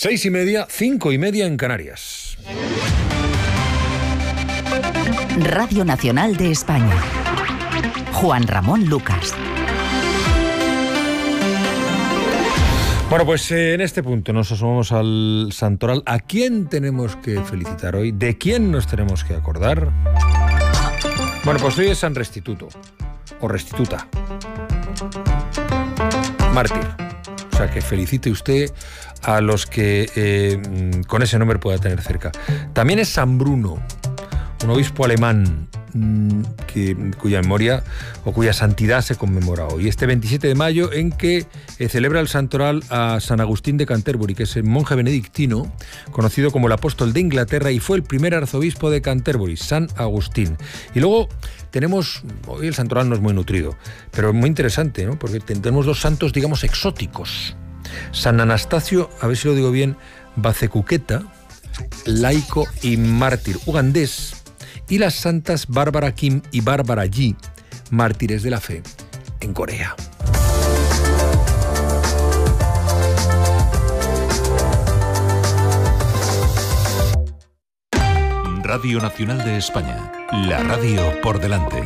6:30, 5:30 en Canarias. Radio Nacional de España. Juan Ramón Lucas. Bueno, pues en este punto nos asomamos al santoral. ¿A quién tenemos que felicitar hoy? ¿De quién nos tenemos que acordar? Bueno, pues hoy es San Restituto, o Restituta, mártir. O sea, que felicite usted a los que con ese nombre pueda tener cerca. También es San Bruno, un obispo alemán cuya memoria o cuya santidad se conmemora hoy. Este 27 de mayo en que celebra el santoral a San Agustín de Canterbury, que es el monje benedictino, conocido como el apóstol de Inglaterra, y fue el primer arzobispo de Canterbury, San Agustín. Y luego tenemos, hoy el santoral no es muy nutrido, pero es muy interesante, ¿no? Porque tenemos dos santos, digamos, exóticos. San Anastasio, a ver si lo digo bien, Bacecuqueta, laico y mártir ugandés, y las santas Bárbara Kim y Bárbara Yi, mártires de la fe en Corea. Radio Nacional de España, la radio por delante.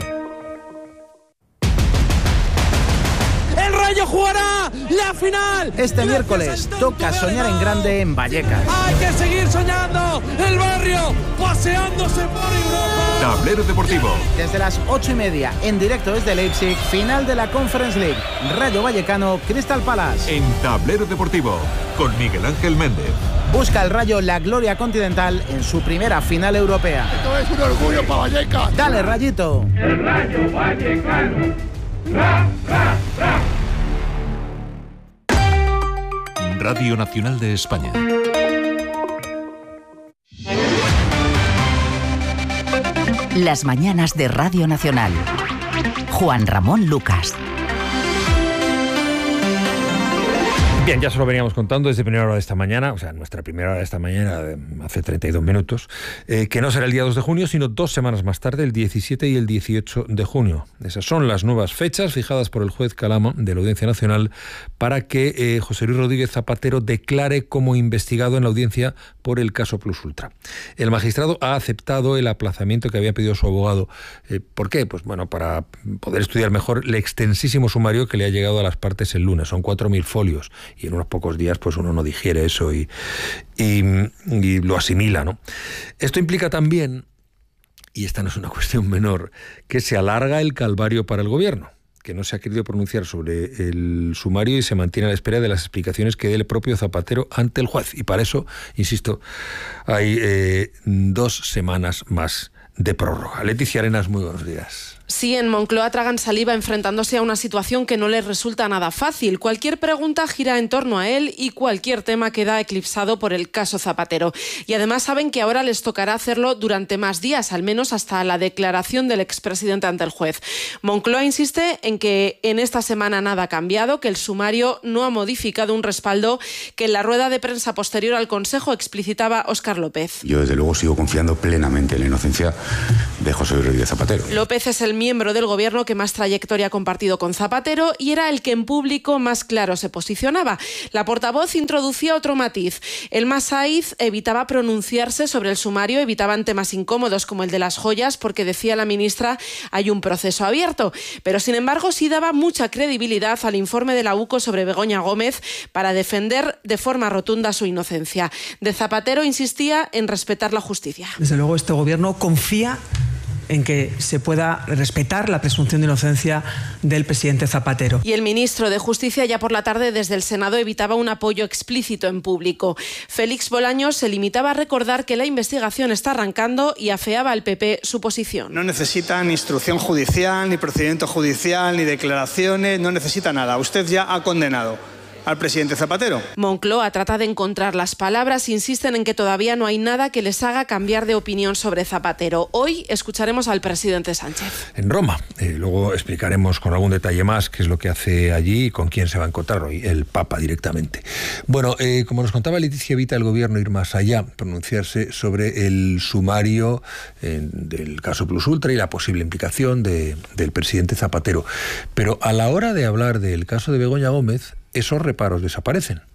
¡El Rayo jugará la final! Este miércoles toca soñar en grande en Vallecas. ¡Hay que seguir soñando! ¡El barrio paseándose por Europa! Tablero Deportivo. Desde las 8:30, en directo desde Leipzig, final de la Conference League. Rayo Vallecano, Crystal Palace. En Tablero Deportivo, con Miguel Ángel Méndez. Busca el Rayo la gloria continental en su primera final europea. Esto es un orgullo para Vallecas. ¡Dale, Rayito! El Rayo Vallecano. ¡Ra, ra, ra! Radio Nacional de España. Las mañanas de Radio Nacional. Juan Ramón Lucas. Bien, ya se lo veníamos contando desde primera hora de esta mañana, o sea, nuestra primera hora de esta mañana, hace 32 minutos, que no será el día 2 de junio, sino 2 semanas más tarde, el 17 y el 18 de junio. Esas son las nuevas fechas fijadas por el juez Calama de la Audiencia Nacional para que José Luis Rodríguez Zapatero declare como investigado en la audiencia por el caso Plus Ultra. El magistrado ha aceptado el aplazamiento que había pedido su abogado. ¿Por qué? Pues bueno, para poder estudiar mejor el extensísimo sumario que le ha llegado a las partes el lunes. Son 4.000 folios. Y en unos pocos días pues uno no digiere eso y lo asimila, ¿no? Esto implica también, y esta no es una cuestión menor, que se alarga el calvario para el gobierno, que no se ha querido pronunciar sobre el sumario y se mantiene a la espera de las explicaciones que dé el propio Zapatero ante el juez. Y para eso, insisto, hay 2 semanas más de prórroga. Leticia Arenas, muy buenos días. Sí, en Moncloa tragan saliva enfrentándose a una situación que no les resulta nada fácil. Cualquier pregunta gira en torno a él y cualquier tema queda eclipsado por el caso Zapatero. Y además saben que ahora les tocará hacerlo durante más días, al menos hasta la declaración del expresidente ante el juez. Moncloa insiste en que en esta semana nada ha cambiado, que el sumario no ha modificado un respaldo que en la rueda de prensa posterior al Consejo explicitaba Óscar López. Yo desde luego sigo confiando plenamente en la inocencia de José Luis Rodríguez Zapatero. López es el miembro del gobierno que más trayectoria ha compartido con Zapatero y era el que en público más claro se posicionaba. La portavoz introducía otro matiz. Elma Saiz evitaba pronunciarse sobre el sumario, evitaban temas incómodos como el de las joyas porque decía la ministra hay un proceso abierto. Pero sin embargo sí daba mucha credibilidad al informe de la UCO sobre Begoña Gómez para defender de forma rotunda su inocencia. De Zapatero insistía en respetar la justicia. Desde luego este gobierno confía en que se pueda respetar la presunción de inocencia del presidente Zapatero. Y el ministro de Justicia ya por la tarde desde el Senado evitaba un apoyo explícito en público. Félix Bolaños se limitaba a recordar que la investigación está arrancando y afeaba al PP su posición. No necesita ni instrucción judicial, ni procedimiento judicial, ni declaraciones, no necesita nada. Usted ya ha condenado al presidente Zapatero. Moncloa trata de encontrar las palabras, insisten en que todavía no hay nada que les haga cambiar de opinión sobre Zapatero. Hoy escucharemos al presidente Sánchez. En Roma. Luego explicaremos con algún detalle más qué es lo que hace allí y con quién se va a encontrar hoy, el Papa directamente. Bueno, como nos contaba Leticia, evita el gobierno ir más allá, pronunciarse sobre el sumario del caso Plus Ultra y la posible implicación del presidente Zapatero. Pero a la hora de hablar del caso de Begoña Gómez, esos reparos desaparecen.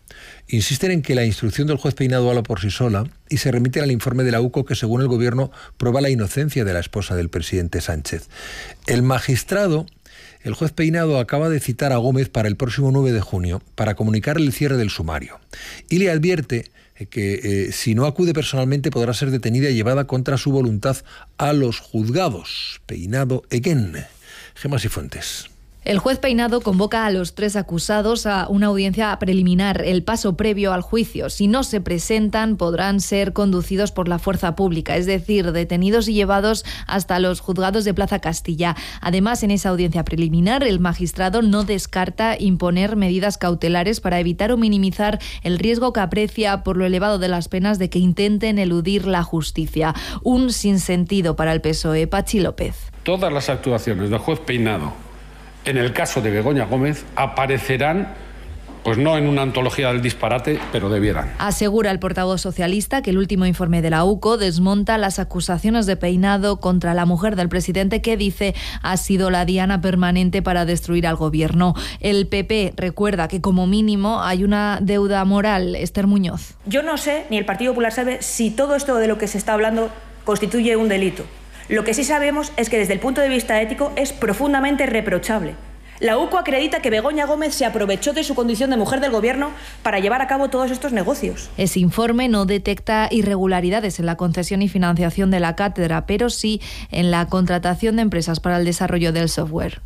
insisten en que la instrucción del juez Peinado habla por sí sola y se remiten al informe de la UCO que, según el Gobierno, prueba la inocencia de la esposa del presidente Sánchez. El juez Peinado acaba de citar a Gómez para el próximo 9 de junio para comunicarle el cierre del sumario y le advierte que si no acude personalmente podrá ser detenida y llevada contra su voluntad a los juzgados. Peinado again. Gemma Cifuentes. El juez Peinado convoca a los 3 acusados a una audiencia preliminar, el paso previo al juicio. Si no se presentan, podrán ser conducidos por la fuerza pública, es decir, detenidos y llevados hasta los juzgados de Plaza Castilla. Además, en esa audiencia preliminar, el magistrado no descarta imponer medidas cautelares para evitar o minimizar el riesgo que aprecia por lo elevado de las penas de que intenten eludir la justicia. Un sinsentido para el PSOE. Pachi López. Todas las actuaciones del juez Peinado en el caso de Begoña Gómez aparecerán, pues no en una antología del disparate, pero debieran. Asegura el portavoz socialista que el último informe de la UCO desmonta las acusaciones de Peinado contra la mujer del presidente, que dice ha sido la diana permanente para destruir al gobierno. El PP recuerda que como mínimo hay una deuda moral. Esther Muñoz. Yo no sé, ni el Partido Popular sabe, si todo esto de lo que se está hablando constituye un delito. Lo que sí sabemos es que desde el punto de vista ético es profundamente reprochable. La UCO acredita que Begoña Gómez se aprovechó de su condición de mujer del gobierno para llevar a cabo todos estos negocios. Ese informe no detecta irregularidades en la concesión y financiación de la cátedra, pero sí en la contratación de empresas para el desarrollo del software.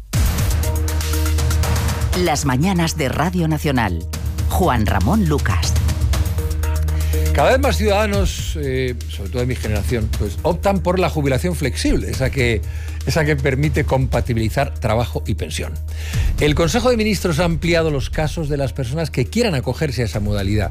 Las mañanas de Radio Nacional. Juan Ramón Lucas. Cada vez más ciudadanos, sobre todo de mi generación, pues optan por la jubilación flexible, esa que permite compatibilizar trabajo y pensión. El Consejo de Ministros ha ampliado los casos de las personas que quieran acogerse a esa modalidad.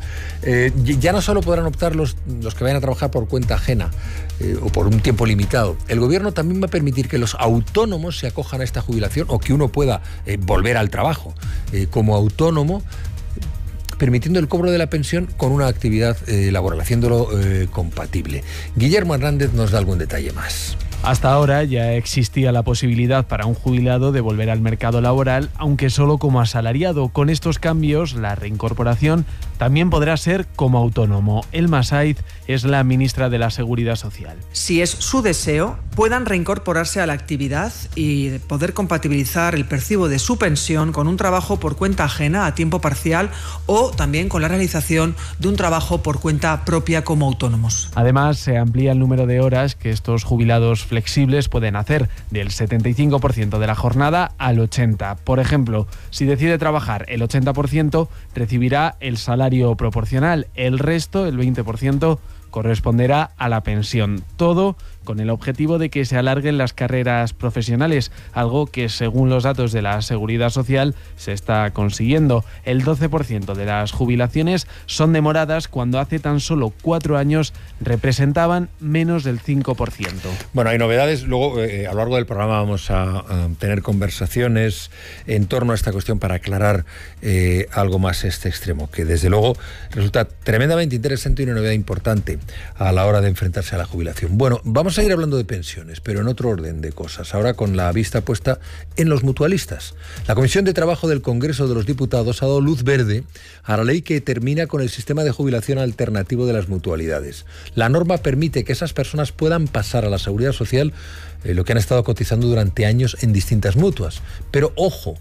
Ya no solo podrán optar los que vayan a trabajar por cuenta ajena o por un tiempo limitado. El Gobierno también va a permitir que los autónomos se acojan a esta jubilación o que uno pueda volver al trabajo como autónomo, permitiendo el cobro de la pensión con una actividad laboral, haciéndolo compatible. Guillermo Hernández nos da algún detalle más. Hasta ahora ya existía la posibilidad para un jubilado de volver al mercado laboral, aunque solo como asalariado. Con estos cambios, la reincorporación también podrá ser como autónomo. Elma Saiz es la ministra de la Seguridad Social. Si es su deseo, puedan reincorporarse a la actividad y poder compatibilizar el percibo de su pensión con un trabajo por cuenta ajena a tiempo parcial o también con la realización de un trabajo por cuenta propia como autónomos. Además, se amplía el número de horas que estos jubilados flexibles pueden hacer, del 75% de la jornada al 80%. Por ejemplo, si decide trabajar el 80%, recibirá el salario proporcional. El resto, el 20%, corresponderá a la pensión. Todo con el objetivo de que se alarguen las carreras profesionales, algo que, según los datos de la Seguridad Social, se está consiguiendo. El 12% de las jubilaciones son demoradas cuando hace tan solo 4 años representaban menos del 5%. Bueno, hay novedades. Luego, a lo largo del programa vamos a tener conversaciones en torno a esta cuestión para aclarar algo más este extremo, que desde luego resulta tremendamente interesante y una novedad importante a la hora de enfrentarse a la jubilación. Bueno, vamos a ir hablando de pensiones, pero en otro orden de cosas, ahora con la vista puesta en los mutualistas. La Comisión de Trabajo del Congreso de los Diputados ha dado luz verde a la ley que termina con el sistema de jubilación alternativo de las mutualidades. La norma permite que esas personas puedan pasar a la Seguridad Social lo que han estado cotizando durante años en distintas mutuas. Pero ojo,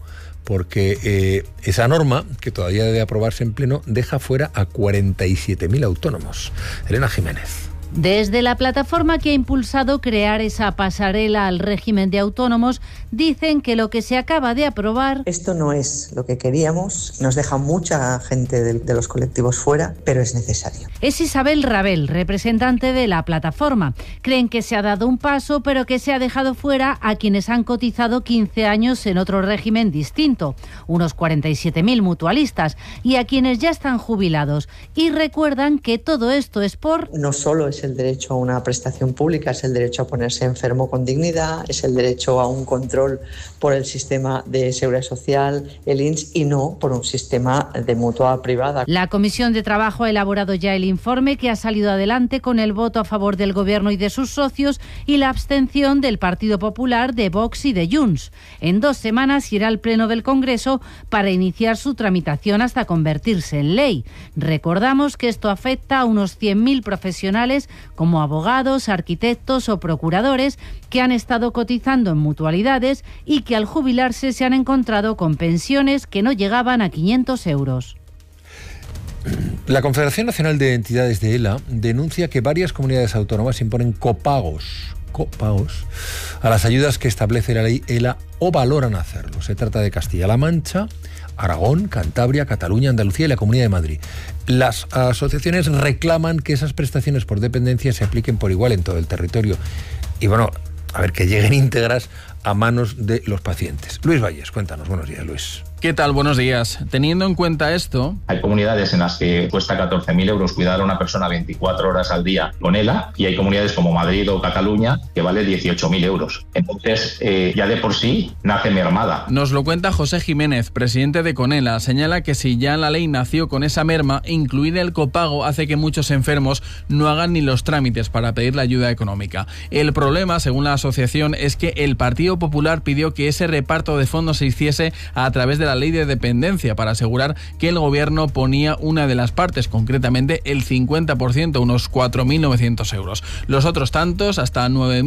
porque esa norma, que todavía debe aprobarse en pleno, deja fuera a 47.000 autónomos. Elena Jiménez. Desde la plataforma que ha impulsado crear esa pasarela al régimen de autónomos, dicen que lo que se acaba de aprobar... Esto no es lo que queríamos, nos deja mucha gente de los colectivos fuera, pero es necesario. Es Isabel Rabel, representante de la plataforma. Creen que se ha dado un paso, pero que se ha dejado fuera a quienes han cotizado 15 años en otro régimen distinto, unos 47.000 mutualistas, y a quienes ya están jubilados. Y recuerdan que todo esto es por... No solo es es el derecho a una prestación pública, es el derecho a ponerse enfermo con dignidad, es el derecho a un control por el sistema de seguridad social, el INS, y no por un sistema de mutua privada. La Comisión de Trabajo ha elaborado ya el informe, que ha salido adelante con el voto a favor del Gobierno y de sus socios y la abstención del Partido Popular, de Vox y de Junts. En 2 semanas irá al Pleno del Congreso para iniciar su tramitación hasta convertirse en ley. Recordamos que esto afecta a unos 100.000 profesionales como abogados, arquitectos o procuradores que han estado cotizando en mutualidades y que al jubilarse se han encontrado con pensiones que no llegaban a 500 euros. La Confederación Nacional de Entidades de ELA denuncia que varias comunidades autónomas imponen copagos a las ayudas que establece la ley ELA o valoran hacerlo. Se trata de Castilla-La Mancha, Aragón, Cantabria, Cataluña, Andalucía y la Comunidad de Madrid. Las asociaciones reclaman que esas prestaciones por dependencia se apliquen por igual en todo el territorio y, bueno, a ver, que lleguen íntegras a manos de los pacientes. Luis Valles, cuéntanos. Buenos días, Luis. ¿Qué tal? Buenos días. Teniendo en cuenta esto... Hay comunidades en las que cuesta 14.000 euros cuidar a una persona 24 horas al día con ELA, y hay comunidades como Madrid o Cataluña que vale 18.000 euros. Entonces, ya de por sí nace mermada. Nos lo cuenta José Jiménez, presidente de Conela. Señala que si ya la ley nació con esa merma, incluir el copago hace que muchos enfermos no hagan ni los trámites para pedir la ayuda económica. El problema, según la asociación, es que el Partido Popular pidió que ese reparto de fondos se hiciese a través de la ley de dependencia para asegurar que el gobierno ponía una de las partes, concretamente el 50%, unos 4.900 euros. Los otros tantos, hasta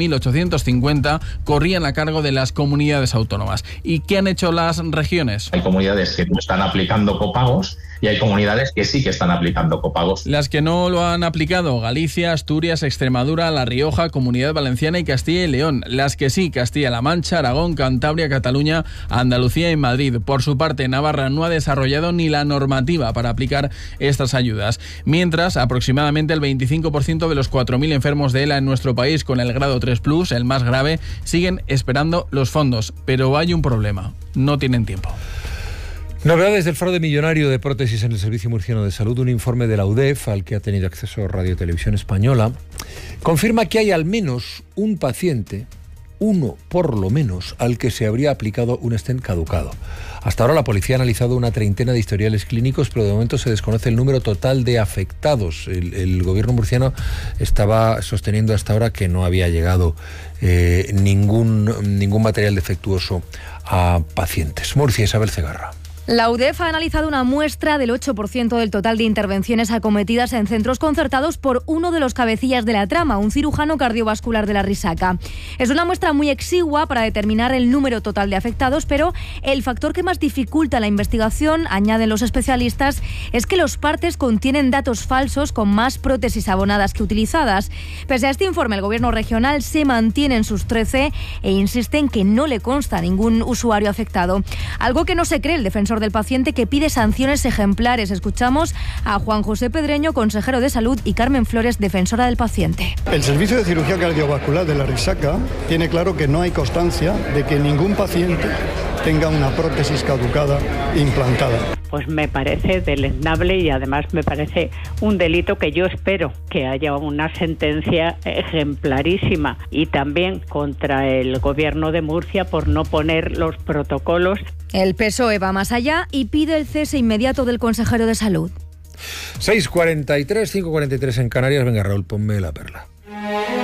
9.850, corrían a cargo de las comunidades autónomas. ¿Y qué han hecho las regiones? Hay comunidades que no están aplicando copagos y hay comunidades que sí que están aplicando copagos. Las que no lo han aplicado: Galicia, Asturias, Extremadura, La Rioja, Comunidad Valenciana y Castilla y León. Las que sí: Castilla-La Mancha, Aragón, Cantabria, Cataluña, Andalucía y Madrid. Por su parte, Navarra no ha desarrollado ni la normativa para aplicar estas ayudas. Mientras, aproximadamente el 25% de los 4.000 enfermos de ELA en nuestro país con el grado 3+, el más grave, siguen esperando los fondos. Pero hay un problema: no tienen tiempo. Novedades del fraude millonario de prótesis en el Servicio Murciano de Salud. Un informe de la UDEF, al que ha tenido acceso Radio Televisión Española, confirma que hay al menos un paciente, uno por lo menos, al que se habría aplicado un stent caducado. Hasta ahora la policía ha analizado una treintena de historiales clínicos, pero de momento se desconoce el número total de afectados. El gobierno murciano estaba sosteniendo hasta ahora que no había llegado ningún material defectuoso a pacientes. Murcia, Isabel Cegarra. La UDEF ha analizado una muestra del 8% del total de intervenciones acometidas en centros concertados por uno de los cabecillas de la trama, un cirujano cardiovascular de la Risaca. Es una muestra muy exigua para determinar el número total de afectados, pero el factor que más dificulta la investigación, añaden los especialistas, es que los partes contienen datos falsos con más prótesis abonadas que utilizadas. Pese a este informe, el gobierno regional se mantiene en sus 13 e insiste en que no le consta ningún usuario afectado. Algo que no se cree el defensor del paciente, que pide sanciones ejemplares. Escuchamos a Juan José Pedreño, consejero de Salud, y Carmen Flores, defensora del paciente. El Servicio de Cirugía Cardiovascular de la Risaca tiene claro que no hay constancia de que ningún paciente tenga una prótesis caducada implantada. Pues me parece deleznable y además me parece un delito que yo espero que haya una sentencia ejemplarísima, y también contra el gobierno de Murcia por no poner los protocolos. El PSOE va más allá y pide el cese inmediato del consejero de Salud. 6:43, 5:43 en Canarias. Venga, Raúl, ponme la perla.